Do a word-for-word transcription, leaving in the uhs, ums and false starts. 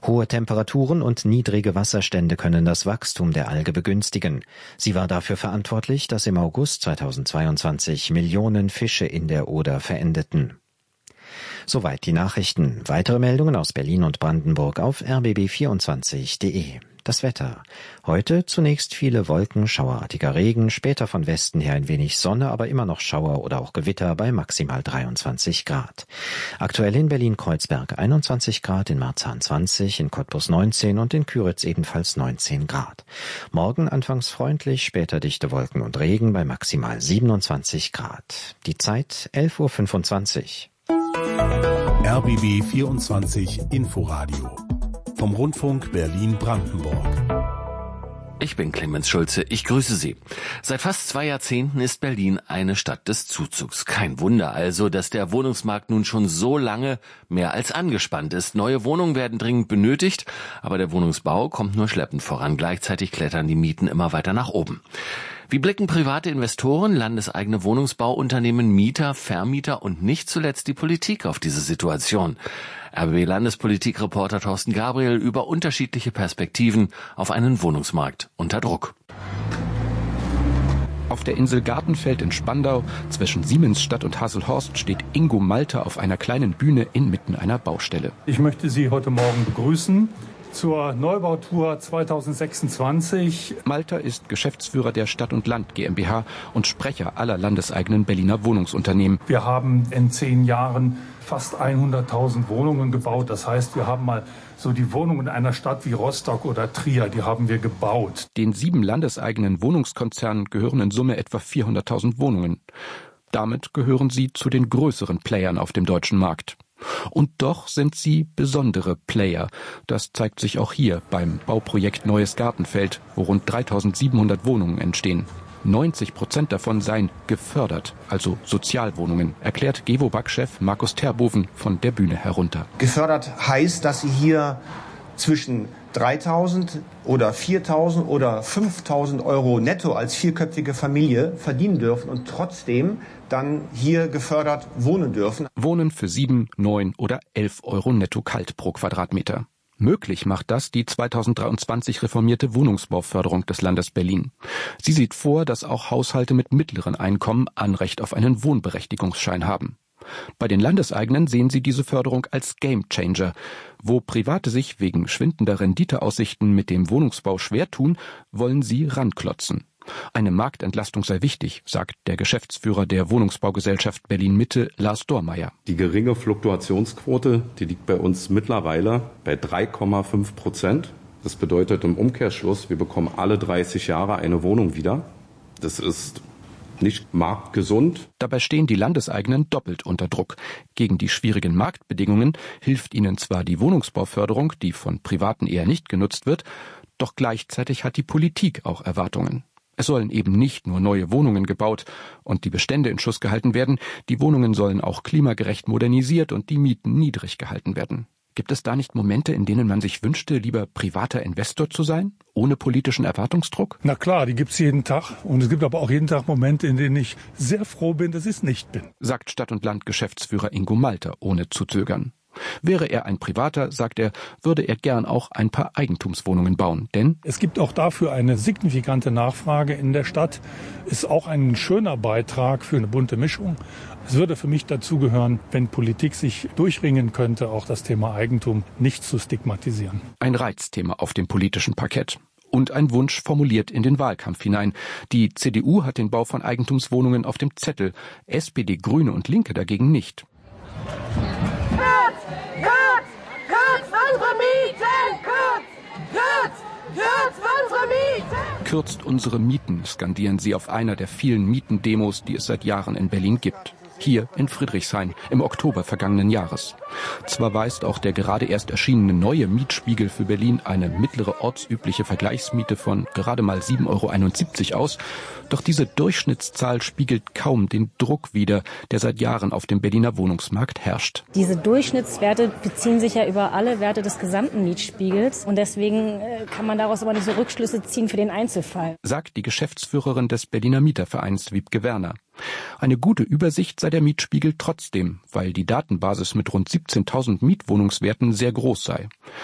Hohe Temperaturen und niedrige Wasserstände können das Wachstum der Alge begünstigen. Sie war dafür verantwortlich, dass im August zweitausendzweiundzwanzig Millionen Fische in der Oder verendeten. Soweit die Nachrichten. Weitere Meldungen aus Berlin und Brandenburg auf r b b vierundzwanzig punkt de. Das Wetter. Heute zunächst viele Wolken, schauerartiger Regen, später von Westen her ein wenig Sonne, aber immer noch Schauer oder auch Gewitter bei maximal dreiundzwanzig Grad. Aktuell in Berlin-Kreuzberg einundzwanzig Grad, in Marzahn zwanzig, in Cottbus neunzehn und in Küritz ebenfalls neunzehn Grad. Morgen anfangs freundlich, später dichte Wolken und Regen bei maximal siebenundzwanzig Grad. Die Zeit elf Uhr fünfundzwanzig. R B B vierundzwanzig Inforadio vom Rundfunk Berlin-Brandenburg. Ich bin Clemens Schulze, ich grüße Sie. Seit fast zwei Jahrzehnten ist Berlin eine Stadt des Zuzugs. Kein Wunder also, dass der Wohnungsmarkt nun schon so lange mehr als angespannt ist. Neue Wohnungen werden dringend benötigt, aber der Wohnungsbau kommt nur schleppend voran. Gleichzeitig klettern die Mieten immer weiter nach oben. Wie blicken private Investoren, landeseigene Wohnungsbauunternehmen, Mieter, Vermieter und nicht zuletzt die Politik auf diese Situation? R B B-Landespolitikreporter Thorsten Gabriel über unterschiedliche Perspektiven auf einen Wohnungsmarkt unter Druck. Auf der Insel Gartenfeld in Spandau zwischen Siemensstadt und Haselhorst steht Ingo Malter auf einer kleinen Bühne inmitten einer Baustelle. Ich möchte Sie heute Morgen begrüßen zur Neubautour zweitausendsechsundzwanzig. Malter ist Geschäftsführer der Stadt und Land GmbH und Sprecher aller landeseigenen Berliner Wohnungsunternehmen. Wir haben in zehn Jahren fast hunderttausend Wohnungen gebaut. Das heißt, wir haben mal so die Wohnungen einer Stadt wie Rostock oder Trier, die haben wir gebaut. Den sieben landeseigenen Wohnungskonzernen gehören in Summe etwa vierhunderttausend Wohnungen. Damit gehören sie zu den größeren Playern auf dem deutschen Markt. Und doch sind sie besondere Player. Das zeigt sich auch hier beim Bauprojekt Neues Gartenfeld, wo rund dreitausendsiebenhundert Wohnungen entstehen. neunzig Prozent davon seien gefördert, also Sozialwohnungen, erklärt Gewobag-Chef Markus Terboven von der Bühne herunter. Gefördert heißt, dass Sie hier zwischen dreitausend oder viertausend oder fünftausend Euro netto als vierköpfige Familie verdienen dürfen und trotzdem dann hier gefördert wohnen dürfen. Wohnen für sieben, neun oder elf Euro netto kalt pro Quadratmeter. Möglich macht das die zweitausenddreiundzwanzig reformierte Wohnungsbauförderung des Landes Berlin. Sie sieht vor, dass auch Haushalte mit mittleren Einkommen Anrecht auf einen Wohnberechtigungsschein haben. Bei den Landeseigenen sehen sie diese Förderung als Gamechanger. Wo Private sich wegen schwindender Renditeaussichten mit dem Wohnungsbau schwer tun, wollen sie ranklotzen. Eine Marktentlastung sei wichtig, sagt der Geschäftsführer der Wohnungsbaugesellschaft Berlin-Mitte, Lars Dormeyer. Die geringe Fluktuationsquote, die liegt bei uns mittlerweile bei drei Komma fünf Prozent. Das bedeutet im Umkehrschluss, wir bekommen alle dreißig Jahre eine Wohnung wieder. Das ist nicht marktgesund. Dabei stehen die Landeseigenen doppelt unter Druck. Gegen die schwierigen Marktbedingungen hilft ihnen zwar die Wohnungsbauförderung, die von Privaten eher nicht genutzt wird, doch gleichzeitig hat die Politik auch Erwartungen. Es sollen eben nicht nur neue Wohnungen gebaut und die Bestände in Schuss gehalten werden, die Wohnungen sollen auch klimagerecht modernisiert und die Mieten niedrig gehalten werden. Gibt es da nicht Momente, in denen man sich wünschte, lieber privater Investor zu sein, ohne politischen Erwartungsdruck? Na klar, die gibt's jeden Tag. Und es gibt aber auch jeden Tag Momente, in denen ich sehr froh bin, dass ich es nicht bin. Sagt Stadt- und Land-Geschäftsführer Ingo Malter, ohne zu zögern. Wäre er ein Privater, sagt er, würde er gern auch ein paar Eigentumswohnungen bauen, denn es gibt auch dafür eine signifikante Nachfrage in der Stadt. Ist auch ein schöner Beitrag für eine bunte Mischung. Es würde für mich dazugehören, wenn Politik sich durchringen könnte, auch das Thema Eigentum nicht zu stigmatisieren. Ein Reizthema auf dem politischen Parkett. Und ein Wunsch formuliert in den Wahlkampf hinein. Die C D U hat den Bau von Eigentumswohnungen auf dem Zettel, S P D, Grüne und Linke dagegen nicht. Kürzt unsere Mieten, skandieren sie auf einer der vielen Mietendemos, die es seit Jahren in Berlin gibt. Hier in Friedrichshain im Oktober vergangenen Jahres. Zwar weist auch der gerade erst erschienene neue Mietspiegel für Berlin eine mittlere ortsübliche Vergleichsmiete von gerade mal sieben Euro einundsiebzig aus, doch diese Durchschnittszahl spiegelt kaum den Druck wider, der seit Jahren auf dem Berliner Wohnungsmarkt herrscht. Diese Durchschnittswerte beziehen sich ja über alle Werte des gesamten Mietspiegels und deswegen kann man daraus aber nicht so Rückschlüsse ziehen für den Einzelfall. Sagt die Geschäftsführerin des Berliner Mietervereins Wiebke Werner. Eine gute Übersicht sei der Mietspiegel trotzdem, weil die Datenbasis mit rund siebzehntausend Mietwohnungswerten sehr groß sei.